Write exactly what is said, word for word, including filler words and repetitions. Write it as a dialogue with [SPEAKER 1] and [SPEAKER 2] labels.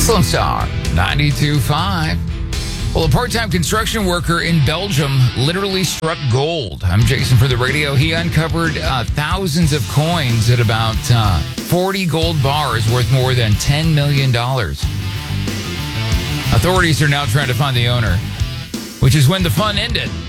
[SPEAKER 1] Lone Star ninety-two point five. Well, a part-time construction worker in Belgium literally struck gold. I'm Jason for the radio. He uncovered uh, thousands of coins at about uh, forty gold bars worth more than ten million dollars. Authorities are now trying to find the owner, which is when the fun ended.